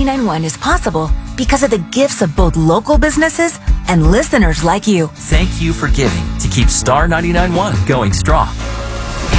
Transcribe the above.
991 is possible because of the gifts of both local businesses and listeners like you. Thank you for giving to keep Star 99.1 going strong.